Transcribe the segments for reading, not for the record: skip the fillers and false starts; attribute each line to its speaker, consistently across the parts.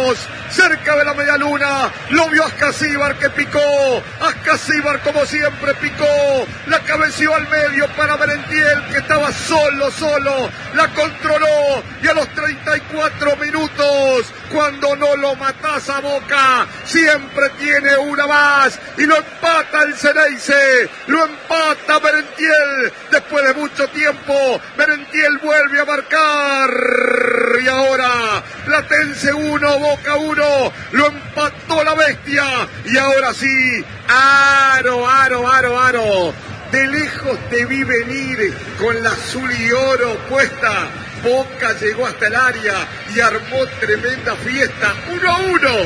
Speaker 1: metros, cerca de la media luna, lo vio Ascasíbar que picó, Ascasíbar como siempre picó, la cabeció al medio para Merentiel que estaba solo, la controló y a los 34 minutos, cuando no lo matás a Boca, siempre tiene una más y lo empata el Ceneice, lo empata Merentiel, después de mucho tiempo, Merentiel vuelve a marcar y ahora Platense 1, Boca 1, lo empató la bestia y ahora sí, Aro, de lejos te vi venir con la azul y oro puesta, Boca llegó hasta el área y armó tremenda fiesta, 1-1.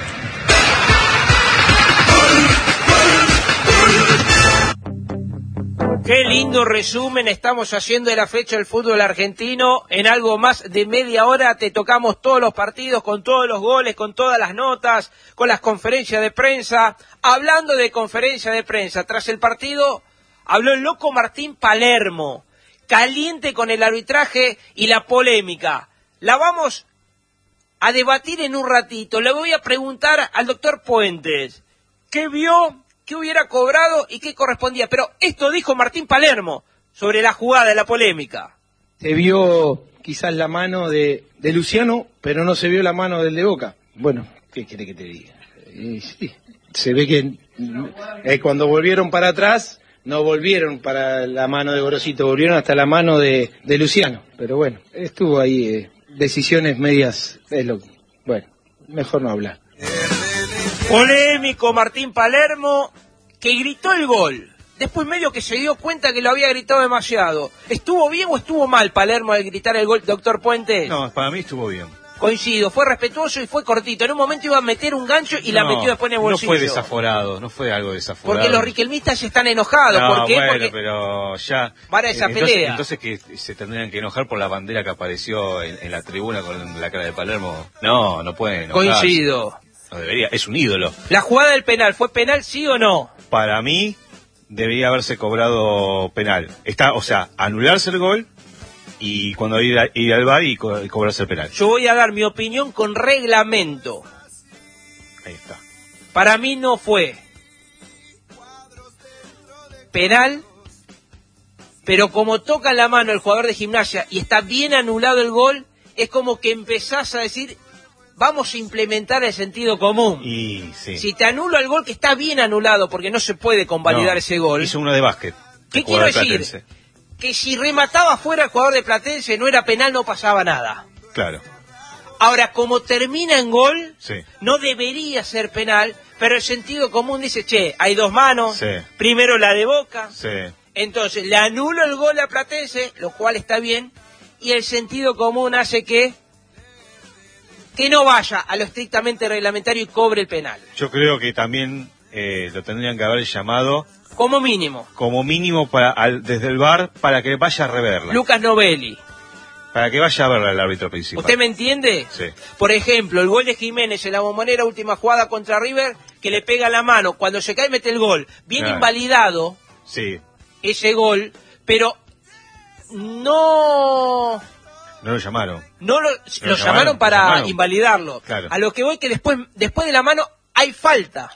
Speaker 2: Qué lindo resumen estamos haciendo de la fecha del fútbol argentino. En algo más de media hora te tocamos todos los partidos, con todos los goles, con todas las notas, con las conferencias de prensa. Hablando de conferencia de prensa, tras el partido habló el loco Martín Palermo, caliente con el arbitraje y la polémica. La vamos a debatir en un ratito. Le voy a preguntar al doctor Puentes, ¿qué vio? ¿Qué hubiera cobrado y qué correspondía? Pero esto dijo Martín Palermo sobre la jugada de la polémica.
Speaker 3: Se vio quizás la mano de Luciano, pero no se vio la mano del de Boca. Bueno, ¿qué quiere que te diga? Sí, se ve que cuando volvieron para atrás, no volvieron para la mano de Gorosito, volvieron hasta la mano de Luciano. Pero bueno, estuvo ahí decisiones medias, bueno, mejor no hablar.
Speaker 2: Polémico Martín Palermo, que gritó el gol. Después medio que se dio cuenta que lo había gritado demasiado. ¿Estuvo bien o estuvo mal Palermo al gritar el gol, doctor Puentes?
Speaker 4: No, para mí estuvo bien.
Speaker 2: Coincido, fue respetuoso y fue cortito. En un momento iba a meter un gancho y la metió después en el bolsillo.
Speaker 4: No fue desaforado, no fue algo desaforado.
Speaker 2: Porque los riquelmistas están enojados.
Speaker 4: No,
Speaker 2: ¿por qué?
Speaker 4: bueno,
Speaker 2: porque
Speaker 4: pero ya...
Speaker 2: para esa pelea.
Speaker 4: Entonces que se tendrían que enojar por la bandera que apareció en la tribuna con la cara de Palermo. No pueden enojarse.
Speaker 2: Coincido.
Speaker 4: No debería, es un ídolo.
Speaker 2: ¿La jugada del penal fue penal, sí o no?
Speaker 4: Para mí, debería haberse cobrado penal. Anularse el gol y cuando ir al VAR y cobrarse el penal.
Speaker 2: Yo voy a dar mi opinión con reglamento.
Speaker 4: Ahí está.
Speaker 2: Para mí no fue penal, pero como toca la mano el jugador de Gimnasia y está bien anulado el gol, es como que empezás a decir... Vamos a implementar el sentido común.
Speaker 4: Y sí.
Speaker 2: Si te anulo el gol, que está bien anulado, porque no se puede convalidar ese gol.
Speaker 4: Hizo uno de básquet.
Speaker 2: ¿Qué quiero decir? Platense. Que si remataba fuera el jugador de Platense, no era penal, no pasaba nada.
Speaker 4: Claro.
Speaker 2: Ahora, como termina en gol,
Speaker 4: sí,
Speaker 2: no debería ser penal, pero el sentido común dice, hay dos manos,
Speaker 4: sí,
Speaker 2: primero la de Boca,
Speaker 4: sí.
Speaker 2: Entonces le anulo el gol a Platense, lo cual está bien, y el sentido común hace que no vaya a lo estrictamente reglamentario y cobre el penal.
Speaker 4: Yo creo que también lo tendrían que haber llamado...
Speaker 2: Como mínimo
Speaker 4: desde el VAR para que vaya a reverla.
Speaker 2: Lucas Novelli.
Speaker 4: Para que vaya a verla el árbitro principal.
Speaker 2: ¿Usted me entiende?
Speaker 4: Sí.
Speaker 2: Por ejemplo, el gol de Jiménez en la Bombonera, última jugada contra River, que le pega la mano, cuando se cae mete el gol. Bien invalidado ese gol, pero no lo llamaron. Lo llamaron para invalidarlo.
Speaker 4: Claro.
Speaker 2: A lo que voy que después de la mano hay falta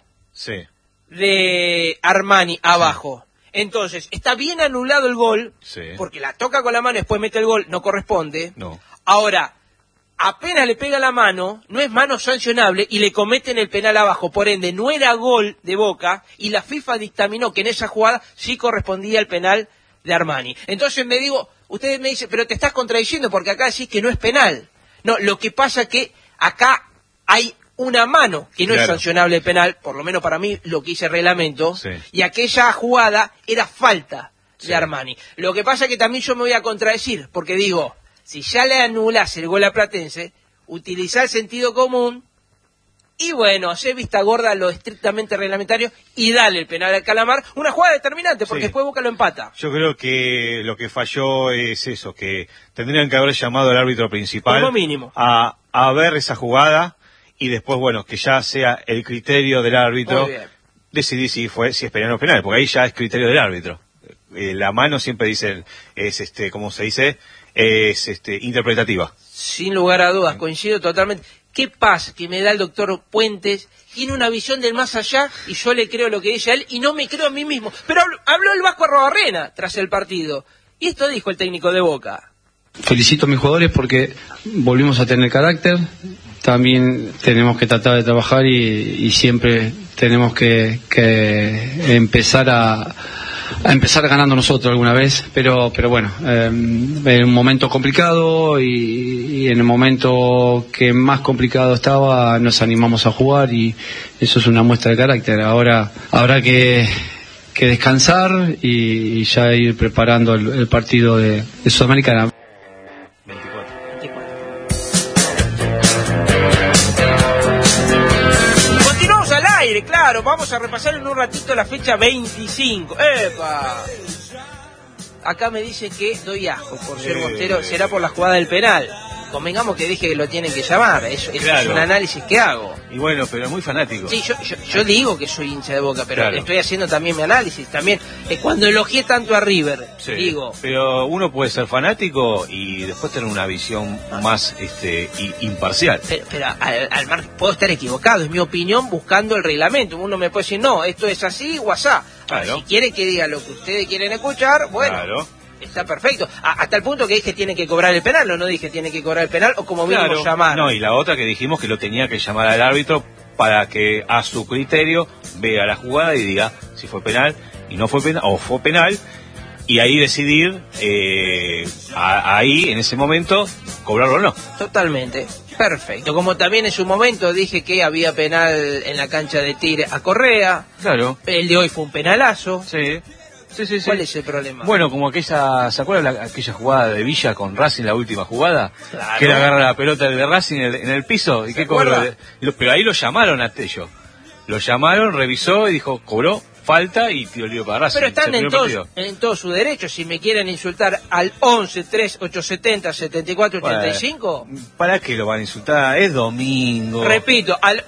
Speaker 2: de Armani abajo. Entonces, está bien anulado el gol, porque la toca con la mano y después mete el gol, no corresponde.
Speaker 4: No.
Speaker 2: Ahora, apenas le pega la mano, no es mano sancionable y le cometen el penal abajo. Por ende, no era gol de Boca y la FIFA dictaminó que en esa jugada sí correspondía el penal de Armani. Entonces ustedes me dicen, pero te estás contradiciendo porque acá decís que no es penal. No, lo que pasa es que acá hay una mano que no es sancionable penal, por lo menos para mí lo que dice el reglamento, y aquella jugada era falta de Armani. Lo que pasa es que también yo me voy a contradecir, porque digo, si ya le anulás el gol a Platense, utilizá el sentido común y bueno, hacer vista gorda a lo estrictamente reglamentario y dale el penal al Calamar, una jugada determinante, porque después Boca lo empata.
Speaker 4: Yo creo que lo que falló es eso, que tendrían que haber llamado al árbitro principal
Speaker 2: como mínimo
Speaker 4: a ver esa jugada y después, bueno, que ya sea el criterio del árbitro decidir si es penal o penal, porque ahí ya es criterio del árbitro. La mano siempre dicen, ¿cómo se dice? Es interpretativa.
Speaker 2: Sin lugar a dudas, coincido totalmente. qué paz que me da el doctor Puentes. Tiene una visión del más allá y yo le creo lo que dice a él y no me creo a mí mismo. Pero habló el Vasco Arrobarrena tras el partido. Y esto dijo el técnico de Boca.
Speaker 5: Felicito a mis jugadores porque volvimos a tener carácter. También tenemos que tratar de trabajar y siempre tenemos que empezar a empezar ganando nosotros alguna vez, pero bueno, en un momento complicado y en el momento que más complicado estaba nos animamos a jugar y eso es una muestra de carácter. Ahora habrá que descansar y ya ir preparando el partido de Sudamericana.
Speaker 2: Claro, vamos a repasar en un ratito la fecha 25. ¡Epa! Acá me dicen que doy asco por ser Montero, será por la jugada del penal. Convengamos que dije que lo tienen que llamar, eso claro. Es un análisis que hago.
Speaker 4: Y bueno, pero muy fanático.
Speaker 2: Sí, yo digo que soy hincha de Boca, pero claro. Estoy haciendo también mi análisis. También cuando elogié tanto a River, sí, digo...
Speaker 4: Pero uno puede ser fanático y después tener una visión más imparcial.
Speaker 2: Pero al margen, puedo estar equivocado, es mi opinión buscando el reglamento. Uno me puede decir, no, esto es así o asá. Claro. Si quiere que diga lo que ustedes quieren escuchar, bueno... Claro. Está perfecto, hasta el punto que dije tiene que cobrar el penal, o no dije tiene que cobrar el penal, o como mínimo claro. Llamar.
Speaker 4: No, y la otra que dijimos que lo tenía que llamar al árbitro para que a su criterio vea la jugada y diga si fue penal y no fue penal, o fue penal, y ahí decidir, ahí en ese momento, cobrarlo o no.
Speaker 2: Totalmente, perfecto. Como también en su momento dije que había penal en la cancha de Tigre a Correa.
Speaker 4: Claro.
Speaker 2: El de hoy fue un penalazo.
Speaker 4: Sí. Sí.
Speaker 2: ¿Cuál es el problema?
Speaker 4: Bueno, como aquella, ¿se acuerdan aquella jugada de Villa con Racing, la última jugada? Claro. Que le agarra la pelota de Racing en el piso. ¿Y qué cobró? Pero ahí lo llamaron a Tello. Lo llamaron, revisó y dijo, cobró falta y tiró lío para Racing.
Speaker 2: Pero están en todo su derecho. Si me quieren insultar al 11-3870-7485.
Speaker 4: Bueno, ¿para qué lo van a insultar? Es domingo.
Speaker 2: Repito, al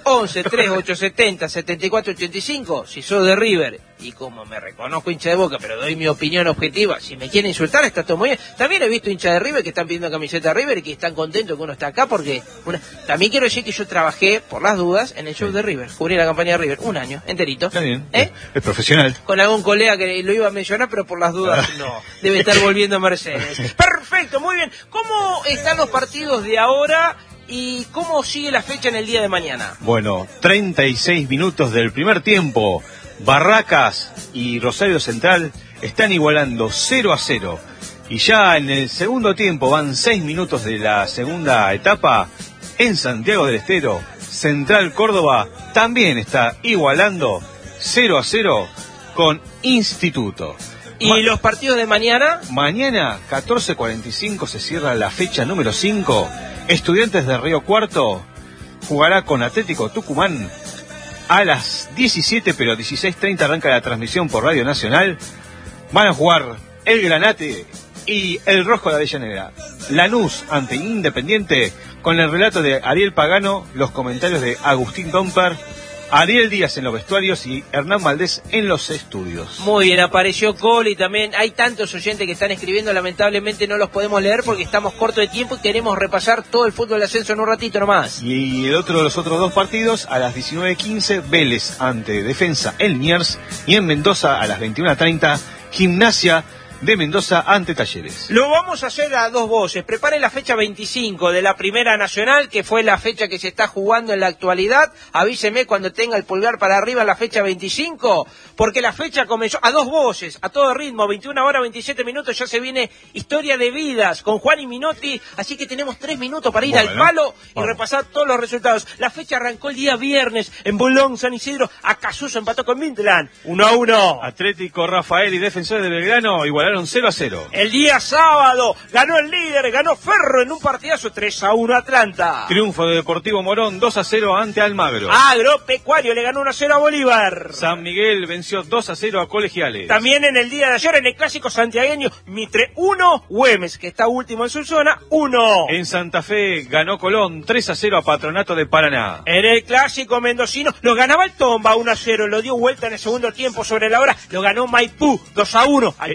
Speaker 2: 11-3870-7485. Si soy de River y como me reconozco hincha de Boca, pero doy mi opinión objetiva, si me quieren insultar está todo muy bien. También he visto hinchas de River que están pidiendo camiseta de River y que están contentos que uno está acá porque... También quiero decir que yo trabajé, por las dudas, en el show de River. Cubrí la campaña de River un año, enterito.
Speaker 4: Está bien. Es profesional.
Speaker 2: Con algún colega que lo iba a mencionar, pero por las dudas no. Debe estar volviendo a Mercedes. Perfecto, muy bien. ¿Cómo están los partidos de ahora y cómo sigue la fecha en el día de mañana?
Speaker 4: Bueno, 36 minutos del primer tiempo. Barracas y Rosario Central están igualando 0-0. Y ya en el segundo tiempo, van 6 minutos de la segunda etapa, en Santiago del Estero, Central Córdoba también está igualando 0-0 con Instituto.
Speaker 2: ¿Y los partidos de mañana?
Speaker 4: Mañana, 14:45, se cierra la fecha número 5. Estudiantes de Río Cuarto jugará con Atlético Tucumán. A las 17, pero a 16:30 arranca la transmisión por Radio Nacional. Van a jugar el Granate y el Rojo de Avellaneda. Lanús ante Independiente, con el relato de Ariel Pagano, los comentarios de Agustín Domper, Ariel Díaz en los vestuarios y Hernán Valdés en los estudios.
Speaker 2: Muy bien, apareció Cole y también hay tantos oyentes que están escribiendo, lamentablemente no los podemos leer porque estamos cortos de tiempo y queremos repasar todo el fútbol de ascenso en un ratito nomás.
Speaker 4: Y los otros dos partidos, a las 19:15, Vélez ante Defensa el Liniers, y en Mendoza a las 21:30, Gimnasia de Mendoza ante Talleres.
Speaker 2: Lo vamos a hacer a dos voces. Prepare la fecha 25 de la Primera Nacional, que fue la fecha que se está jugando en la actualidad. Avíseme cuando tenga el pulgar para arriba la fecha 25, porque la fecha comenzó a dos voces, a todo ritmo, 21:27, ya se viene Historia de Vidas con Juan y Minotti, así que tenemos 3 minutos para ir al palo y repasar todos los resultados. La fecha arrancó el día viernes en Bolón, San Isidro. Acasuso empató con Midland 1-1.
Speaker 4: Atlético Rafael y Defensores de Belgrano igualaron 0-0.
Speaker 2: El día sábado ganó el líder, ganó Ferro en un partidazo 3-1 Atlanta.
Speaker 4: Triunfo de Deportivo Morón 2-0 ante Almagro.
Speaker 2: Agropecuario le ganó 1-0 a Bolívar.
Speaker 4: San Miguel venció 2-0 a Colegiales.
Speaker 2: También en el día de ayer en el clásico santiagueño, Mitre 1, Güemes, que está último en su zona, 1.
Speaker 4: En Santa Fe ganó Colón 3-0 a Patronato de Paraná.
Speaker 2: En el clásico mendocino lo ganaba el Tomba 1-0, lo dio vuelta en el segundo tiempo sobre la hora, lo ganó Maipú 2-1 al Tombero.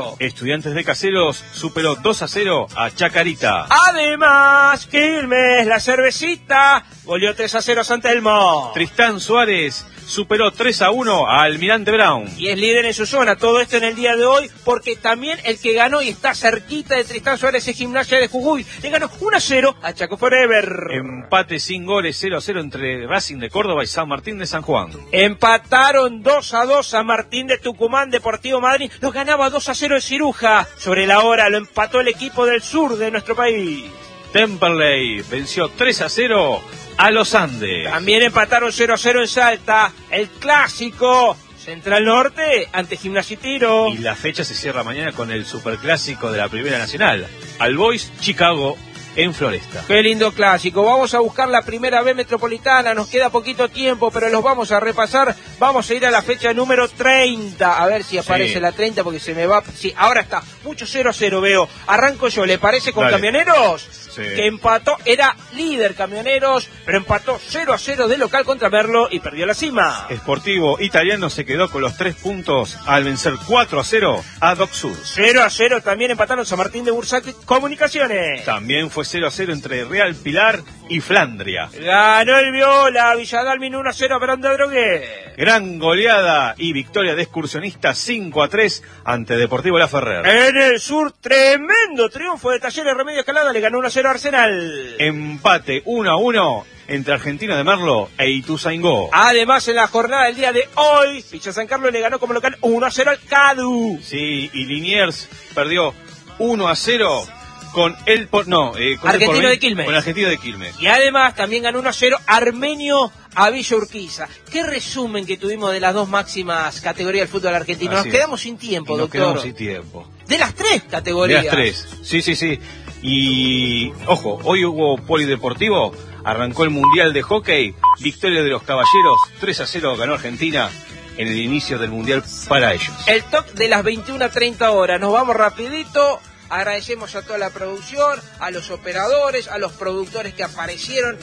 Speaker 2: 0.
Speaker 4: Estudiantes de Caseros superó 2-0 a Chacarita.
Speaker 2: Además, Quilmes, la cervecita, goleó 3-0 a San Telmo.
Speaker 4: Tristán Suárez superó 3-1 a Almirante Brown.
Speaker 2: Y es líder en su zona. Todo esto en el día de hoy, porque también el que ganó y está cerquita de Tristán Suárez es Gimnasia de Jujuy. Le ganó 1-0 a Chaco Forever.
Speaker 4: Empate sin goles 0-0 entre Racing de Córdoba y San Martín de San Juan.
Speaker 2: Empataron 2-2 San Martín de Tucumán, Deportivo Madrid. Lo ganaba 2-0 el Ciruja. Sobre la hora lo empató el equipo del sur de nuestro país.
Speaker 4: Temperley venció 3-0 a Los Andes.
Speaker 2: También empataron 0-0 en Salta. El clásico Central Norte ante Gimnasia y Tiro.
Speaker 4: Y la fecha se cierra mañana con el superclásico de la Primera Nacional. All Boys Chicago en Floresta.
Speaker 2: Qué lindo clásico. Vamos a buscar la Primera B Metropolitana. Nos queda poquito tiempo, pero los vamos a repasar. Vamos a ir a la fecha número 30. A ver si aparece la 30, porque se me va. Sí, ahora está. Mucho 0-0 veo. Arranco yo. ¿Le parece con Camioneros?
Speaker 4: Sí.
Speaker 2: Que empató, era líder Camioneros, pero empató 0-0 de local contra Merlo y perdió la cima.
Speaker 4: Sportivo Italiano se quedó con los 3 puntos al vencer 4-0 a Doc Sur.
Speaker 2: 0-0 también empataron San Martín de Bursaco y Comunicaciones.
Speaker 4: También fue 0-0 entre Real Pilar y Flandria.
Speaker 2: Ganó el Viola, Villadalmin 1-0 a Perón de Drogué.
Speaker 4: Gran goleada y victoria de Excursionistas 5-3 ante Deportivo La Ferrer.
Speaker 2: En el sur, tremendo triunfo de Talleres Remedio Escalada, le ganó 1-0 a Arsenal.
Speaker 4: Empate 1-1 entre Argentino de Merlo e Ituzaingó.
Speaker 2: Además, en la jornada del día de hoy, Villa San Carlos le ganó como local 1-0 al Cadu.
Speaker 4: Sí, y Liniers perdió 1-0 con el
Speaker 2: Argentino de Quilmes.
Speaker 4: Con Argentino de Quilmes.
Speaker 2: Y además también ganó 1-0 Armenio a Villa Urquiza. Qué resumen que tuvimos de las dos máximas categorías del fútbol argentino. Nos quedamos sin tiempo, doctor.
Speaker 4: Nos quedamos sin tiempo.
Speaker 2: De las 3 categorías.
Speaker 4: De las 3, sí. Y, ojo, hoy hubo polideportivo, arrancó el Mundial de Hockey, victoria de los Caballeros, 3-0 ganó Argentina en el inicio del Mundial para ellos.
Speaker 2: El top de las 21:30 horas. Nos vamos rapidito. Agradecemos a toda la producción, a los operadores, a los productores que aparecieron.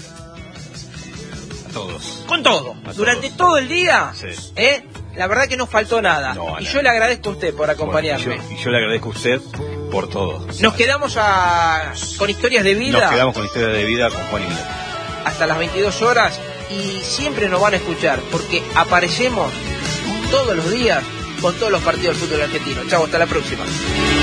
Speaker 4: A todos.
Speaker 2: Con todo. Durante todo el día.
Speaker 4: Sí.
Speaker 2: La verdad que no faltó nada. Y yo le agradezco a usted por acompañarme.
Speaker 4: Bueno, y yo le agradezco a usted por todo.
Speaker 2: Nos quedamos con historias de vida.
Speaker 4: Nos quedamos con historias de vida con Juan y Miguel.
Speaker 2: Hasta las 22 horas. Y siempre nos van a escuchar, porque aparecemos todos los días con todos los partidos del fútbol argentino. Chau, hasta la próxima.